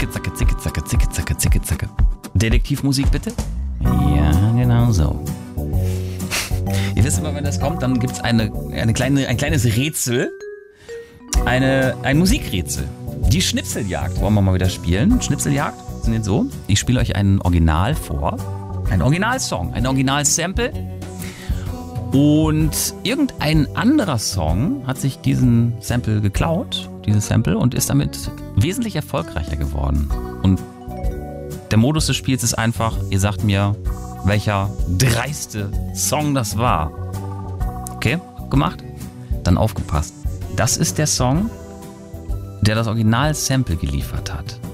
Zicke, zacke, zicke, zacke, zicke, zacke, zicke, zacke. Detektivmusik bitte? Ja, genau so. Ihr wisst immer, wenn das kommt, dann gibt es ein kleines Rätsel. Ein Musikrätsel. Die Schnipseljagd wollen wir mal wieder spielen. Schnipseljagd sind jetzt so. Ich spiele euch ein Original vor. Ein Originalsong, ein Originalsample. Und irgendein anderer Song hat sich diesen Sample geklaut, dieses Sample, und ist damit wesentlich erfolgreicher geworden. Und der Modus des Spiels ist einfach, ihr sagt mir, welcher dreiste Song das war. Okay, gemacht? Dann aufgepasst. Das ist der Song, der das Original-Sample geliefert hat.